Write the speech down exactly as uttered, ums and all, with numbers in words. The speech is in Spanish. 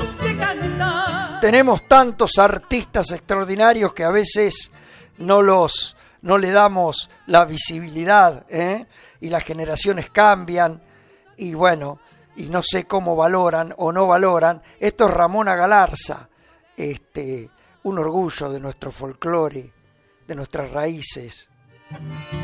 de cantar. Tenemos tantos artistas extraordinarios que a veces no los no le damos la visibilidad, ¿eh? Y las generaciones cambian y bueno, y no sé cómo valoran o no valoran. Esto es Ramona Galarza, este, un orgullo de nuestro folclore, de nuestras raíces.